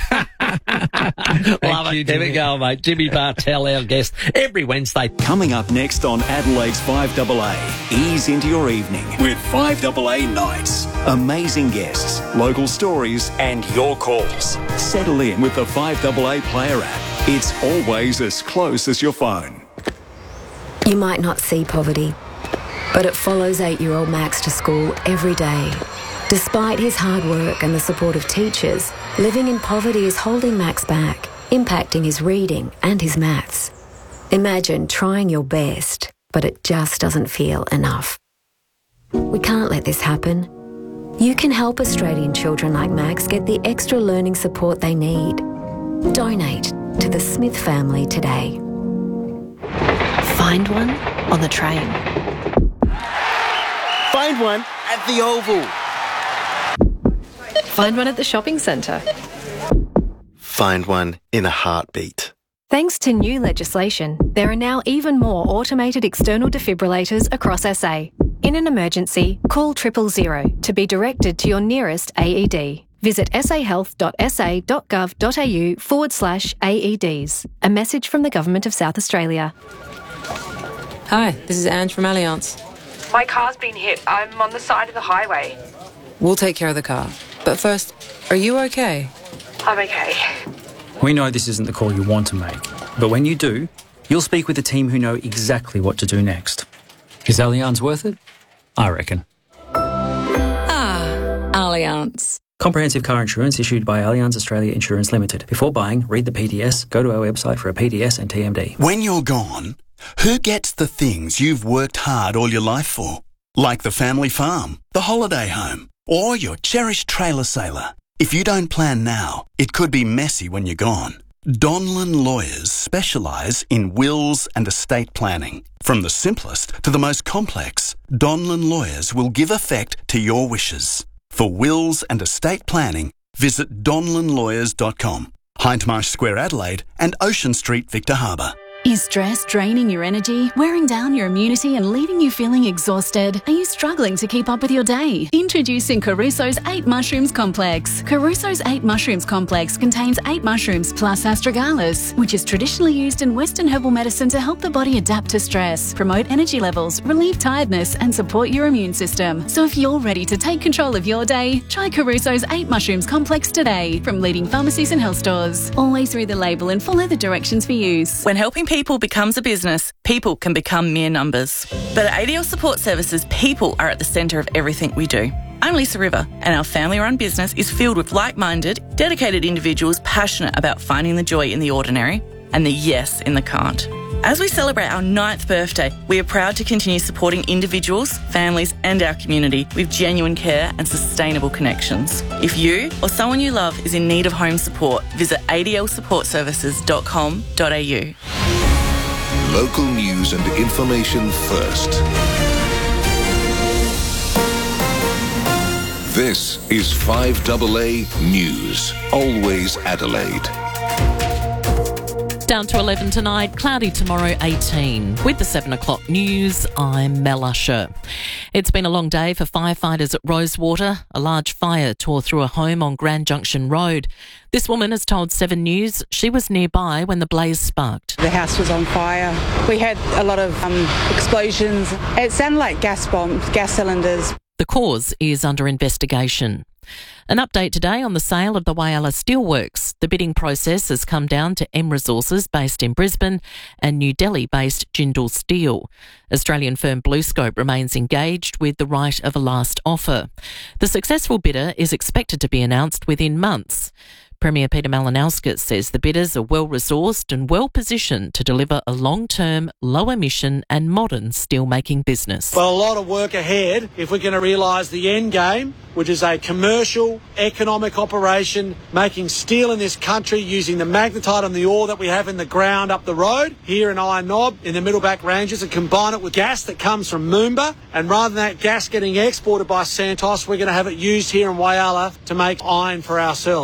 Love it. There we go, mate. Jimmy Bartell, our guest, every Wednesday. Coming up next on Adelaide's five A A, ease into your evening with five A A Nights. Amazing guests, local stories, and your calls. Settle in with the five A A Player app. It's always as close as your phone. You might not see poverty, but it follows eight-year-old Max to school every day. Despite his hard work and the support of teachers, living in poverty is holding Max back, impacting his reading and his maths. Imagine trying your best, but it just doesn't feel enough. We can't let this happen. You can help Australian children like Max get the extra learning support they need. Donate to the Smith family today. Find one on the train. Find one at the Oval. Find one at the shopping centre. Find one in a heartbeat. Thanks to new legislation, there are now even more automated external defibrillators across S A. In an emergency, call triple zero to be directed to your nearest A E D. Visit sahealth.sa.gov.au forward slash AEDs. A message from the Government of South Australia. Hi, this is Ange from Allianz. My car's been hit. I'm on the side of the highway. We'll take care of the car. But first, are you okay? I'm okay. We know this isn't the call you want to make, but when you do, you'll speak with a team who know exactly what to do next. Is Allianz worth it? I reckon. Ah, Allianz. Comprehensive car insurance issued by Allianz Australia Insurance Limited. Before buying, read the P D S, go to our website for a P D S and T M D. When you're gone, who gets the things you've worked hard all your life for? Like the family farm, the holiday home, or your cherished trailer sailor. If you don't plan now, it could be messy when you're gone. Donlan Lawyers specialise in wills and estate planning. From the simplest to the most complex, Donlan Lawyers will give effect to your wishes. For wills and estate planning, visit donlan lawyers dot com, Hindmarsh Square, Adelaide, and Ocean Street, Victor Harbour. Is stress draining your energy, wearing down your immunity and leaving you feeling exhausted? Are you struggling to keep up with your day? Introducing Caruso's eight Mushrooms Complex. Caruso's eight Mushrooms Complex contains eight mushrooms plus astragalus, which is traditionally used in Western herbal medicine to help the body adapt to stress, promote energy levels, relieve tiredness and support your immune system. So if you're ready to take control of your day, try Caruso's eight Mushrooms Complex today from leading pharmacies and health stores. Always read the label and follow the directions for use. When helping people becomes a business, people can become mere numbers. But at A D L Support Services, people are at the centre of everything we do. I'm Lisa River, and our family-run business is filled with like-minded, dedicated individuals passionate about finding the joy in the ordinary and the yes in the can't. As we celebrate our ninth birthday, we are proud to continue supporting individuals, families and our community with genuine care and sustainable connections. If you or someone you love is in need of home support, visit a d l support services dot com dot a u. Local news and information first. This is five A A News. Always Adelaide. Down to eleven tonight, cloudy tomorrow eighteen. With the seven o'clock news, I'm Mel Usher. It's been a long day for firefighters at Rosewater. A large fire tore through a home on Grand Junction Road. This woman has told Seven News she was nearby when the blaze sparked. The house was on fire. We had a lot of um, explosions. It sounded like gas bombs, gas cylinders. The cause is under investigation. An update today on the sale of the Whyalla Steelworks. The bidding process has come down to M Resources based in Brisbane and New Delhi-based Jindal Steel. Australian firm BlueScope remains engaged with the right of a last offer. The successful bidder is expected to be announced within months. Premier Peter Malinauskas says the bidders are well-resourced and well-positioned to deliver a long-term, low-emission and modern steelmaking business. Well, a lot of work ahead if we're going to realise the end game, which is a commercial, economic operation, making steel in this country using the magnetite and the ore that we have in the ground up the road here in Iron Knob in the Middleback Ranges, and combine it with gas that comes from Moomba. And rather than that gas getting exported by Santos, we're going to have it used here in Whyalla to make iron for ourselves.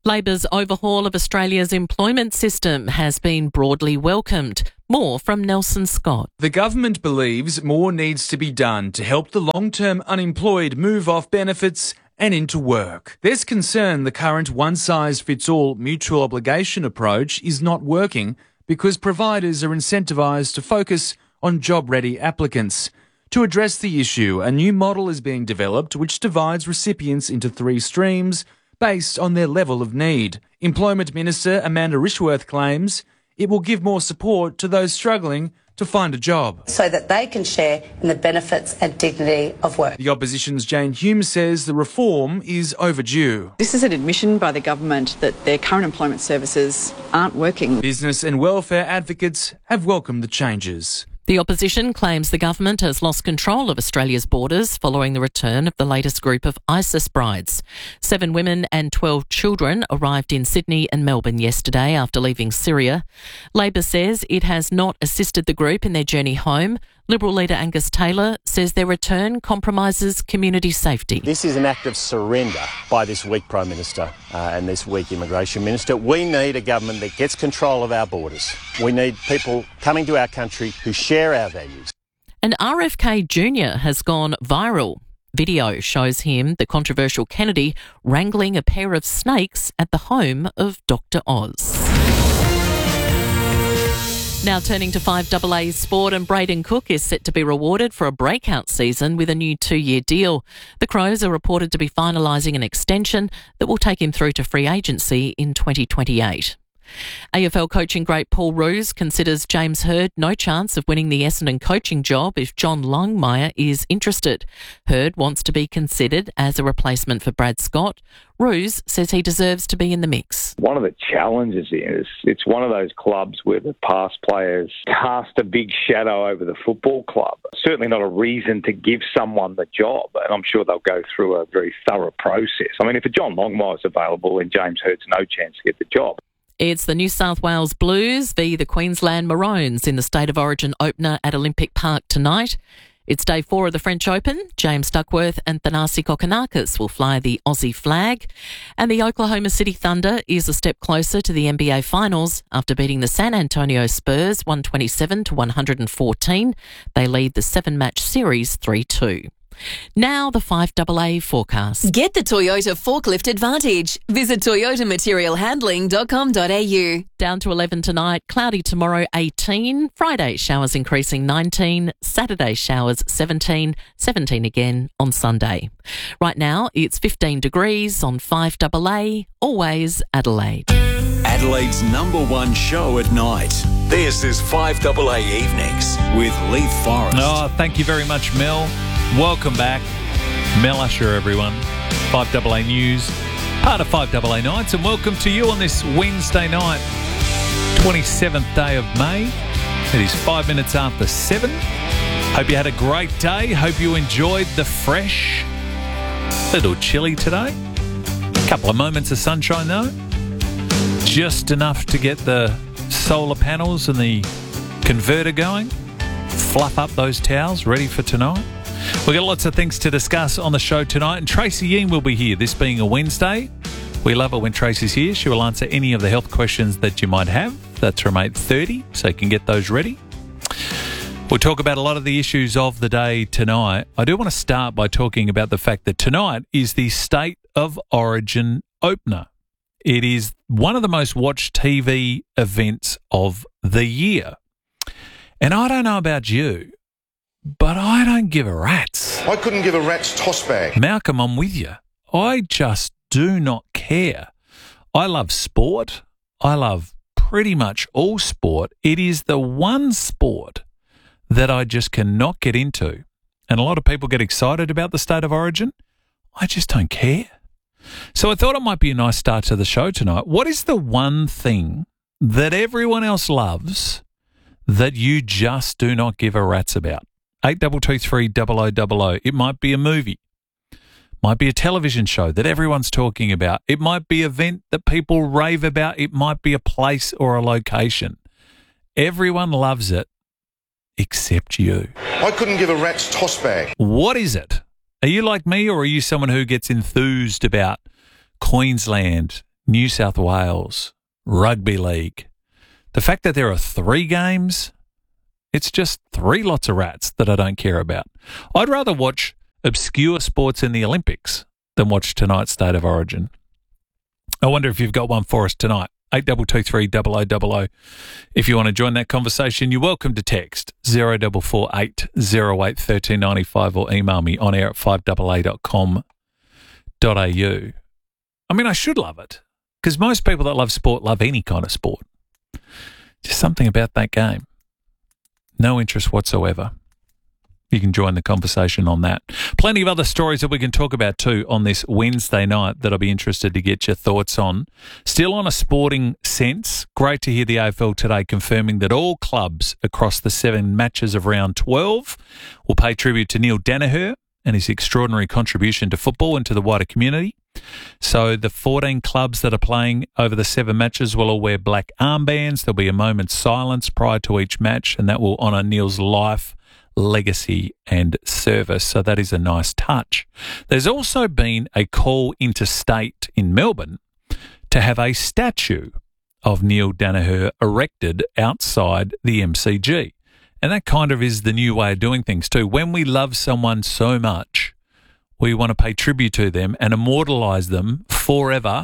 Labor's overhaul of Australia's employment system has been broadly welcomed. More from Nelson Scott. The government believes more needs to be done to help the long-term unemployed move off benefits and into work. There's concern the current one-size-fits-all mutual obligation approach is not working because providers are incentivised to focus on job-ready applicants. To address the issue, a new model is being developed which divides recipients into three streams based on their level of need. Employment Minister Amanda Rishworth claims it will give more support to those struggling to find a job, so that they can share in the benefits and dignity of work. The opposition's Jane Hume says the reform is overdue. This is an admission by the government that their current employment services aren't working. Business and welfare advocates have welcomed the changes. The opposition claims the government has lost control of Australia's borders following the return of the latest group of ISIS brides. Seven women and twelve children arrived in Sydney and Melbourne yesterday after leaving Syria. Labor says it has not assisted the group in their journey home. Liberal leader Angus Taylor says their return compromises community safety. This is an act of surrender by this weak Prime Minister uh, and this weak Immigration Minister. We need a government that gets control of our borders. We need people coming to our country who share our values. An R F K Junior has gone viral. Video shows him, the controversial Kennedy, wrangling a pair of snakes at the home of Doctor Oz. Now turning to five double A sport, and Braden Cook is set to be rewarded for a breakout season with a new two-year deal. The Crows are reported to be finalising an extension that will take him through to free agency in twenty twenty-eight. A F L coaching great Paul Roos considers James Hird no chance of winning the Essendon coaching job if John Longmire is interested. Hird wants to be considered as a replacement for Brad Scott. Roos says he deserves to be in the mix. One of the challenges is it's one of those clubs where the past players cast a big shadow over the football club. Certainly not a reason to give someone the job, and I'm sure they'll go through a very thorough process. I mean, if a John Longmire is available, then James Hird's no chance to get the job. It's the New South Wales Blues v the Queensland Maroons in the State of Origin opener at Olympic Park tonight. It's day four of the French Open. James Duckworth and Thanasi Kokkinakis will fly the Aussie flag. And the Oklahoma City Thunder is a step closer to the N B A Finals after beating the San Antonio Spurs one twenty-seven to one hundred fourteen. They lead the seven-match series three two. Now the five double A forecast. Get the Toyota Forklift Advantage. Visit toyota material handling dot com dot a u. Down to eleven tonight, cloudy tomorrow eighteen, Friday showers increasing nineteen, Saturday showers seventeen, seventeen again on Sunday. Right now it's fifteen degrees on five double A, always Adelaide. Adelaide's number one show at night. This is five double A Evenings with Leith Forrest. Oh, thank you very much, Mel. Welcome back. Mel Usher, everyone. five double A News, part of five double A Nights, and welcome to you on this Wednesday night, twenty-seventh day of May. It is five minutes after seven. Hope you had a great day. Hope you enjoyed the fresh. Little chilly today. A couple of moments of sunshine, though. Just enough to get the solar panels and the converter going. Fluff up those towels, ready for tonight. We've got lots of things to discuss on the show tonight, and Tracy Ying will be here, this being a Wednesday. We love it when Tracy's here. She will answer any of the health questions that you might have. That's from eight thirty, so you can get those ready. We'll talk about a lot of the issues of the day tonight. I do want to start by talking about the fact that tonight is the State of Origin opener. It is one of the most watched T V events of the year. And I don't know about you, but I don't give a rat's. I couldn't give a rat's toss bag. Malcolm, I'm with you. I just do not care. I love sport. I love pretty much all sport. It is the one sport that I just cannot get into. And a lot of people get excited about the State of Origin. I just don't care. So I thought it might be a nice start to the show tonight. What is the one thing that everyone else loves that you just do not give a rat's about? eight two two three double oh double oh. It might be a movie. Might be a television show that everyone's talking about. It might be an event that people rave about. It might be a place or a location. Everyone loves it except you. I couldn't give a rat's toss bag. What is it? Are you like me, or are you someone who gets enthused about Queensland, New South Wales, Rugby League. The fact that there are three games, it's just three lots of rats that I don't care about. I'd rather watch obscure sports in the Olympics than watch tonight's State of Origin. I wonder if you've got one for us tonight. eight two two three, double oh double oh. If you want to join that conversation, you're welcome to text zero four four eight zero eight one three nine five or email me on air at five a a dot com dot a u. I mean, I should love it because most people that love sport love any kind of sport. Just something about that game. No interest whatsoever. You can join the conversation on that. Plenty of other stories that we can talk about too on this Wednesday night that I'll be interested to get your thoughts on. Still on a sporting sense, great to hear the A F L today confirming that all clubs across the seven matches of round twelve will pay tribute to Neil Daniher and his extraordinary contribution to football and to the wider community. So the fourteen clubs that are playing over the seven matches will all wear black armbands. There'll be a moment's silence prior to each match, and that will honour Neil's life, legacy and service. So that is a nice touch. There's also been a call interstate in Melbourne to have a statue of Neil Daniher erected outside the M C G. And that kind of is the new way of doing things too. When we love someone so much, we want to pay tribute to them and immortalise them forever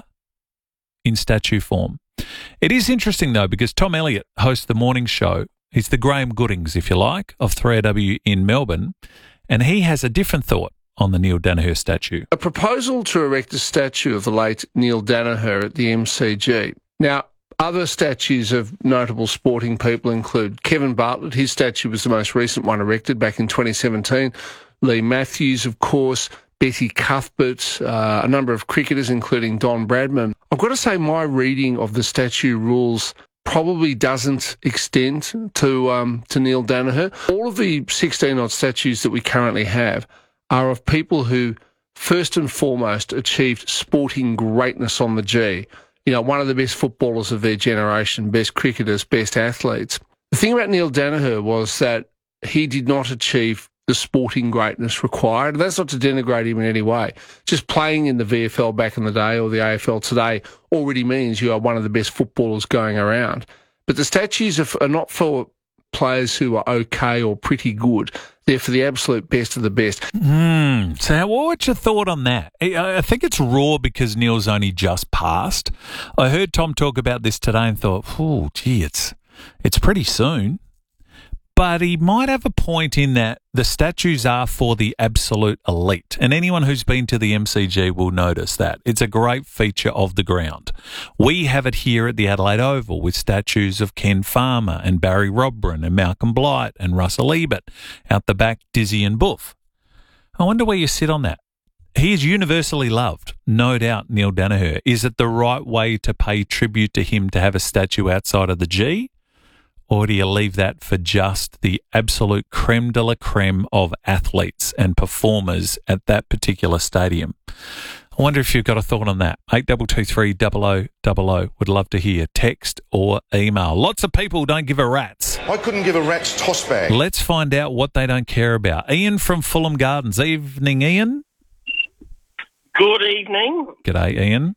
in statue form. It is interesting though, because Tom Elliott hosts the morning show. He's the Graham Goodings, if you like, of three A W in Melbourne, and he has a different thought on the Neil Daniher statue. A proposal to erect a statue of the late Neil Daniher at the M C G. Now, other statues of notable sporting people include Kevin Bartlett. His statue was the most recent one erected back in twenty seventeen. Lee Matthews, of course, Betty Cuthbert, uh, a number of cricketers, including Don Bradman. I've got to say my reading of the statue rules probably doesn't extend to um, to Neil Daniher. All of the sixteen-odd statues that we currently have are of people who, first and foremost, achieved sporting greatness on the G. You know, one of the best footballers of their generation, best cricketers, best athletes. The thing about Neil Daniher was that he did not achieve the sporting greatness required. That's not to denigrate him in any way. Just playing in the V F L back in the day or the A F L today already means you are one of the best footballers going around. But the statues are, are not for players who are okay or pretty good. They're for the absolute best of the best. Mm. So what's your thought on that? I think it's raw because Neil's only just passed. I heard Tom talk about this today and thought, oh, gee, it's, it's pretty soon. But he might have a point in that the statues are for the absolute elite. And anyone who's been to the M C G will notice that. It's a great feature of the ground. We have it here at the Adelaide Oval with statues of Ken Farmer and Barry Robran and Malcolm Blight and Russell Ebert. Out the back, Dizzy and Buff. I wonder where you sit on that. He is universally loved, no doubt, Neil Daniher. Is it the right way to pay tribute to him to have a statue outside of the G? Or do you leave that for just the absolute creme de la creme of athletes and performers at that particular stadium? I wonder if you've got a thought on that. eight two two three, double oh double oh. Would love to hear text or email. Lots of people don't give a rat's. I couldn't give a rat's toss bag. Let's find out what they don't care about. Ian from Fulham Gardens. Evening, Ian. Good evening. G'day, Ian.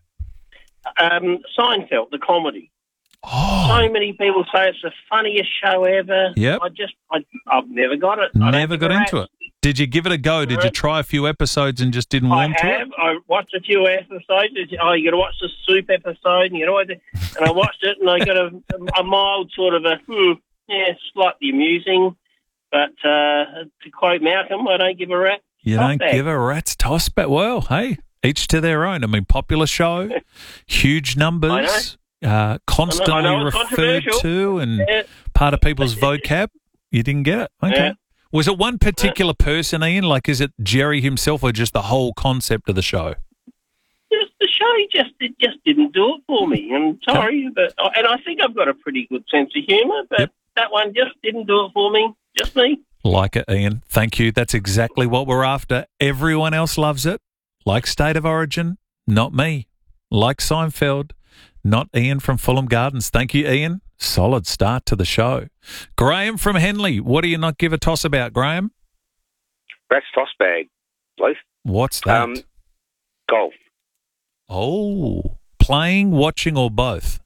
Um, Seinfeld, the comedy. Oh. So many people say it's the funniest show ever. Yep. I just, I, I've never got it. Never got into it. Did you give it a go? Did you try a few episodes and just didn't warm I to have. it? I watched a few episodes. Oh, you got to watch the soup episode, and you know what? And I watched it, and I got a, a mild sort of a, hmm, yeah, slightly amusing. But uh, to quote Malcolm, I don't give a rat. You don't bag. give a rat's toss back. Well, hey, each to their own. I mean, popular show, huge numbers. Uh, constantly I know, I know referred to and yeah. part of people's vocab. You didn't get it? Okay. Yeah. Was it one particular person, Ian? Like, is it Jerry himself or just the whole concept of the show? Just the show just it just didn't do it for me. I'm sorry, but and I think I've got a pretty good sense of humour, but yep. that one just didn't do it for me. Just me. Like it, Ian. Thank you. That's exactly what we're after. Everyone else loves it. Like State of Origin, not me. Like Seinfeld, not Ian from Fulham Gardens. Thank you, Ian. Solid start to the show. Graham from Henley. What do you not give a toss about, Graham? Rat's toss bag, please. What's that? Um, golf. Oh, playing, watching, or both?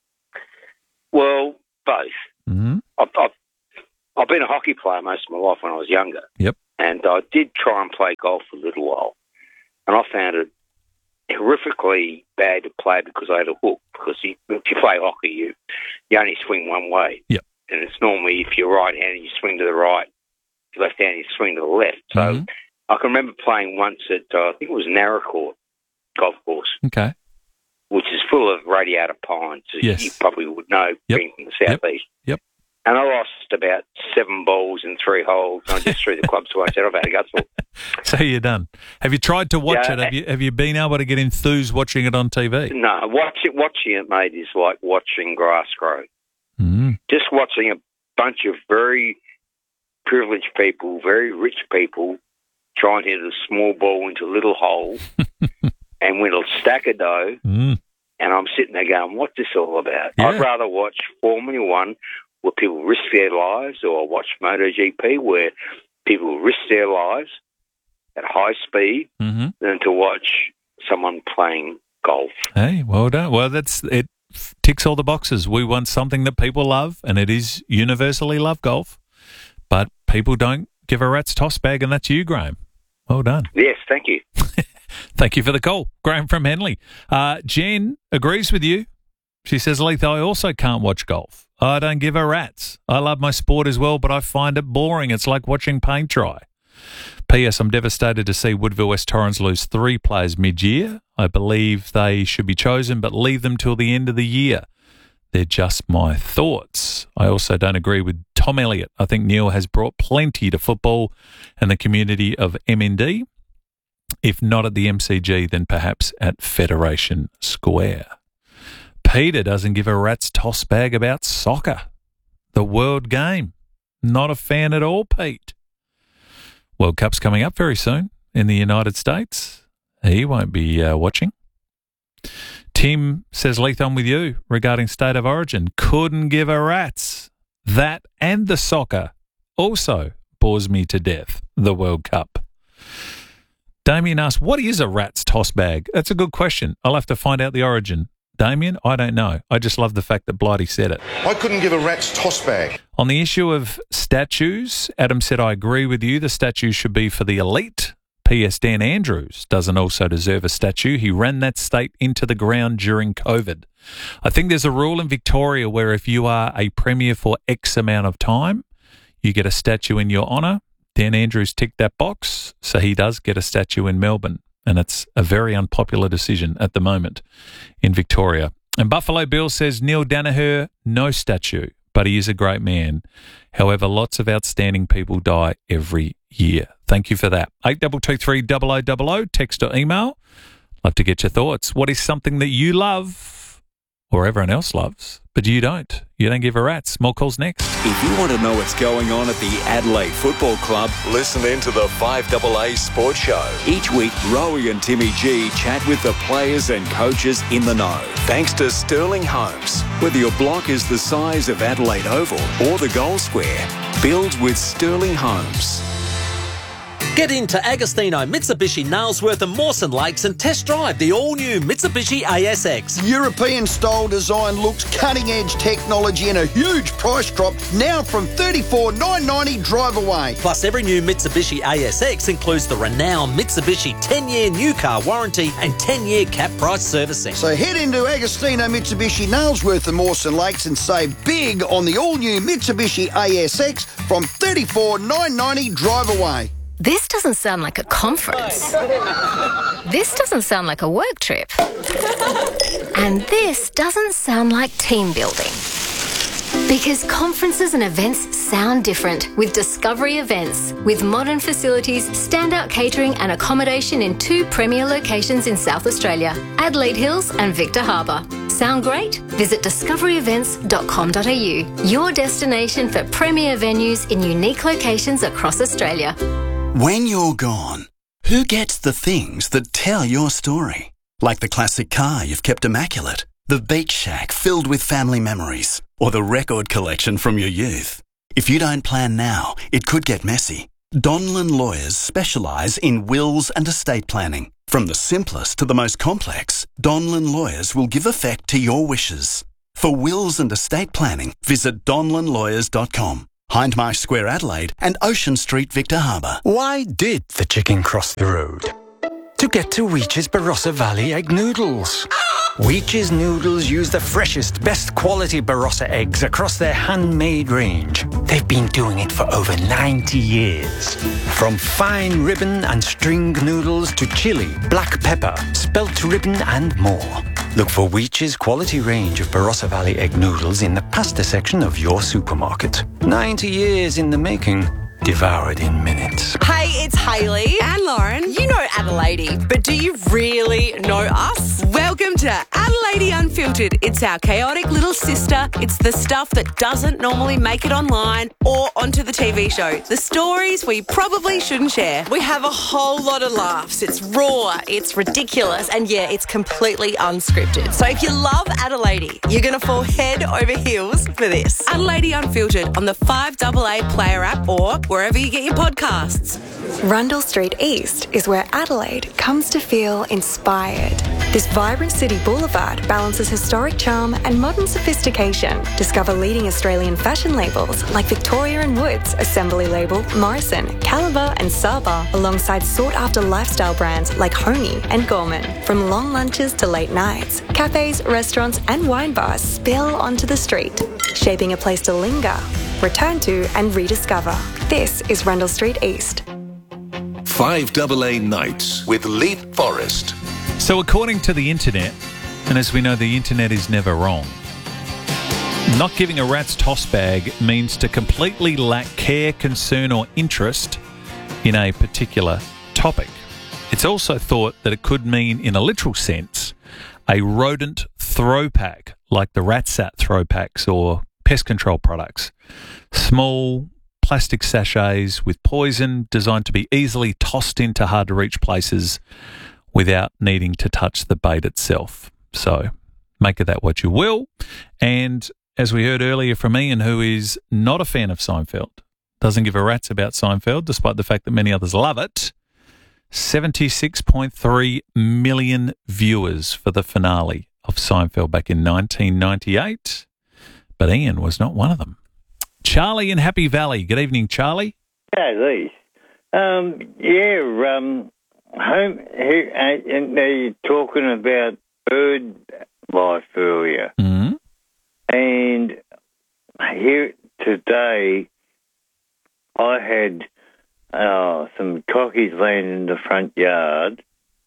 Well, both. Mm-hmm. I've, I've, I've been a hockey player most of my life when I was younger. Yep. And I did try and play golf for a little while. And I found it horrifically bad to play because I had a hook. Because you, if you play hockey, you, you only swing one way. Yep. And it's normally if you're right-handed, you swing to the right. If you're left-handed, you swing to the left. So Mm-hmm. I can remember playing once at, uh, I think it was Narracourt Golf Course, Okay. which is full of radiator pines, as Yes. you probably would know, Yep. being from the southeast. Yep. And I lost about seven balls in three holes. And I just threw the clubs away. I said, I've had a gutful. So you're done. Have you tried to watch Yeah, it? Have you have you been able to get enthused watching it on T V? No, watch it, watching it, mate, is like watching grass grow. Mm. Just watching a bunch of very privileged people, very rich people, trying to hit a small ball into a little hole and win a stack of dough. Mm. And I'm sitting there going, what's this all about? Yeah. I'd rather watch Formula One where people risk their lives, or watch MotoGP where people risk their lives at high speed, Mm-hmm. than to watch someone playing golf. Hey, well done. Well, that's it. Ticks all the boxes. We want something that people love, and it is universally loved, golf. But people don't give a rat's toss bag, and that's you, Graham. Well done. Yes, thank you. Thank you for the call, Graham from Henley. Uh, Jen agrees with you. She says, Leith, I also can't watch golf. I don't give a rat's. I love my sport as well, but I find it boring. It's like watching paint dry. P S. I'm devastated to see Woodville West Torrens lose three players mid-year. I believe they should be chosen, but leave them till the end of the year. They're just my thoughts. I also don't agree with Tom Elliott. I think Neil has brought plenty to football and the community of M N D. If not at the M C G, then perhaps at Federation Square. Peter doesn't give a rat's toss bag about soccer. The world game. Not a fan at all, Pete. World Cup's coming up very soon in the United States. He won't be uh, watching. Tim says, Leith, I'm with you regarding State of Origin. Couldn't give a rat's. That and the soccer also bores me to death, the World Cup. Damien asks, what is a rat's toss bag? That's a good question. I'll have to find out the origin. Damien, I don't know. I just love the fact that Blighty said it. I couldn't give a rat's toss bag. On the issue of statues, Adam said, I agree with you. The statues should be for the elite. P S. Dan Andrews doesn't also deserve a statue. He ran that state into the ground during COVID. I think there's a rule in Victoria where if you are a premier for X amount of time, you get a statue in your honour. Dan Andrews ticked that box, so he does get a statue in Melbourne. And it's a very unpopular decision at the moment in Victoria. And Buffalo Bill says Neil Danaher, no statue, but he is a great man. However, lots of outstanding people die every year. Thank you for that. eight two two three double oh double oh, text or email. Love to get your thoughts. What is something that you love or everyone else loves, but you don't? You don't give a rat's. More calls next. If you want to know what's going on at the Adelaide Football Club, Listen in to the five A A Sports Show. each week Rowie and Timmy G chat with the players and coaches in the know. Thanks to Sterling Homes. Whether your block is the size of Adelaide Oval or the goal square, build with Sterling Homes. Get into Agostino Mitsubishi Nailsworth and Mawson Lakes and test drive the all-new Mitsubishi A S X. European-style design looks, cutting-edge technology and a huge price drop now from thirty-four thousand nine hundred ninety drive away. Plus, every new Mitsubishi A S X includes the renowned Mitsubishi ten-year new car warranty and ten-year cap price servicing. So head into Agostino Mitsubishi Nailsworth and Mawson Lakes and save big on the all-new Mitsubishi A S X from thirty-four thousand nine hundred ninety drive away. This doesn't sound like a conference. This doesn't sound like a work trip. And this doesn't sound like team building. Because conferences and events sound different with Discovery Events. With modern facilities, standout catering and accommodation in two premier locations in South Australia, Adelaide Hills and Victor Harbour. Sound great? Visit discovery events dot com dot a u, your destination for premier venues in unique locations across Australia. When you're gone, who gets the things that tell your story? Like the classic car you've kept immaculate, the beach shack filled with family memories, or the record collection from your youth. If you don't plan now, it could get messy. Donlan Lawyers specialise in wills and estate planning. From the simplest to the most complex, Donlan Lawyers will give effect to your wishes. For wills and estate planning, visit donlan lawyers dot com. Hindmarsh Square, Adelaide, and Ocean Street, Victor Harbour. Why did the chicken cross the road? To get to Weech's Barossa Valley Egg Noodles. Weech's Noodles use the freshest, best quality Barossa eggs across their handmade range. They've been doing it for over ninety years. From fine ribbon and string noodles to chili, black pepper, spelt ribbon and more. Look for Weech's quality range of Barossa Valley Egg Noodles in the pasta section of your supermarket. ninety years in the making. Devoured in minutes. Hey, it's Hayley and Lauren. You know Adelaide, but do you really know us? Welcome to Adelaide Unfiltered. It's our chaotic little sister. It's the stuff that doesn't normally make it online or onto the T V show. The stories we probably shouldn't share. We have a whole lot of laughs. It's raw, it's ridiculous, and yeah, it's completely unscripted. So if you love Adelaide, you're going to fall head over heels for this. Adelaide Unfiltered on the five A A Player app or wherever you get your podcasts. Rundle Street East is where Adelaide comes to feel inspired. This vibrant city boulevard balances historic charm and modern sophistication. Discover leading Australian fashion labels like Victoria and Woods, Assembly Label, Morrison, Caliber and Saba, alongside sought-after lifestyle brands like Honey and Gorman. From long lunches to late nights, cafes, restaurants and wine bars spill onto the street, shaping a place to linger, return to and rediscover. This is Rundle Street East. five A A Nights with Leap Forrest. So according to the internet, and as we know, the internet is never wrong, not giving a rat's toss bag means to completely lack care, concern or interest in a particular topic. It's also thought that it could mean, in a literal sense, a rodent throw pack, like the Ratsat throw packs or pest control products. Small plastic sachets with poison designed to be easily tossed into hard-to-reach places without needing to touch the bait itself. So make of that what you will. And as we heard earlier from Ian, who is not a fan of Seinfeld, doesn't give a rat's about Seinfeld, despite the fact that many others love it, seventy-six point three million viewers for the finale of Seinfeld back in nineteen ninety-eight. But Ian was not one of them. Charlie in Happy Valley. Good evening, Charlie. Hey, Lee. Um, yeah, um, home, here, and they're talking about bird life earlier. Mm-hmm. And here today, I had uh, some cockies laying in the front yard,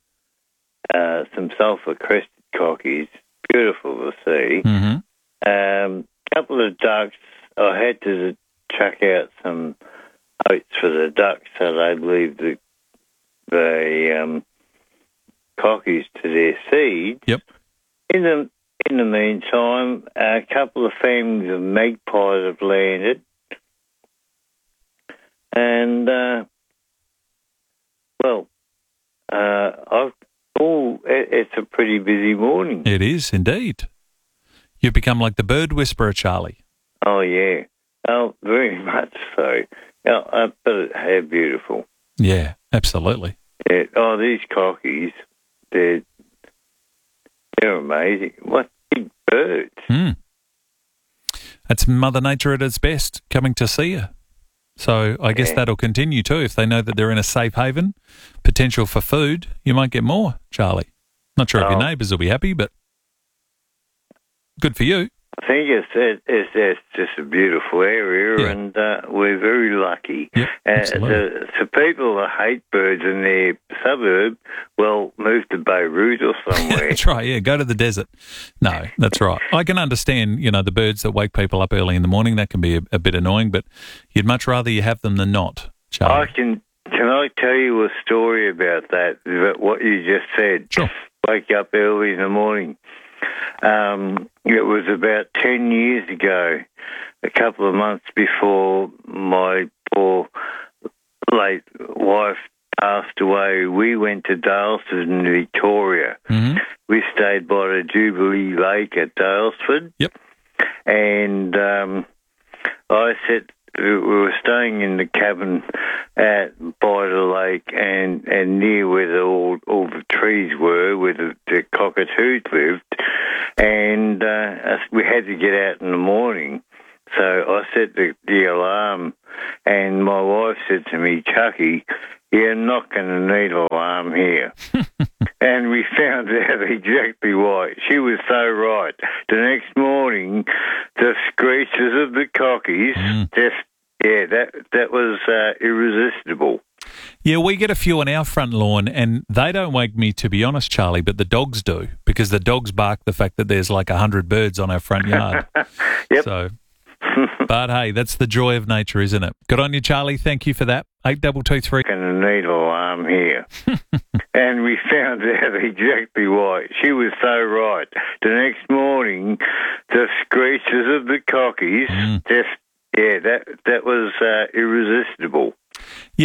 uh, some sulphur-crested cockies, beautiful to see. Mm-hmm. Um, couple of ducks. I had to chuck out some oats for the ducks so they'd leave the the um, cockies to their seed. Yep. In the in the meantime, a couple of families of magpies have landed, and uh, well, uh, I've oh, it, it's a pretty busy morning. It is indeed. You've become like the bird whisperer, Charlie. Oh, yeah. Oh, very much so. Yeah, uh, but how beautiful. Yeah, absolutely. Yeah. Oh, these cockies, they're, they're amazing. What big birds. Mm. That's Mother Nature at its best, coming to see you. So I guess Yeah. that'll continue too. If they know that they're in a safe haven, potential for food, you might get more, Charlie. Not sure if your Oh. neighbours will be happy, but good for you. I think it's, it, it's, it's just a beautiful area, Yeah. and uh, we're very lucky. Yep, uh, absolutely. the, so people that hate birds in their suburb, well, move to Beirut or somewhere. That's right, yeah, go to the desert. No, that's right. I can understand, you know, the birds that wake people up early in the morning, that can be a, a bit annoying, but you'd much rather you have them than not, Charlie. I can can I tell you a story about that? About what you just said. Sure. Wake up early in the morning. Um, it was about ten years ago, a couple of months before my poor late wife passed away. We went to Dalesford in Victoria. Mm-hmm. We stayed by the Jubilee Lake at Dalesford. Yep. And um, I set we were staying in the cabin at by the lake and, and near where the, all all the trees were, where the, the cockatoos lived, and uh, we had to get out in the morning. So I set the, the alarm, and my wife said to me, "Chucky, you're not going to need an alarm here." And we found out exactly why. She was so right. The next morning, the screeches of the cockies, mm. just, yeah, that, that was uh, irresistible. Yeah, we get a few on our front lawn, and they don't wake me, to be honest, Charlie, but the dogs do, because the dogs bark the fact that there's like a hundred birds on our front yard. Yep. So, but hey, that's the joy of nature, isn't it? Good on you, Charlie. Thank you for that. Eight double two three. Going to need an alarm here. And we found out exactly why. She was so right. The next morning, the screeches of the cockies, mm. just, yeah, that, that was uh, irresistible. Yeah.